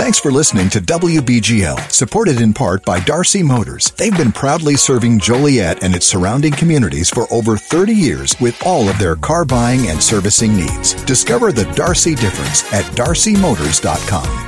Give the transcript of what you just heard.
Thanks for listening to WBGL, supported in part by Darcy Motors. They've been proudly serving Joliet and its surrounding communities for over 30 years with all of their car buying and servicing needs. Discover the Darcy difference at darcymotors.com.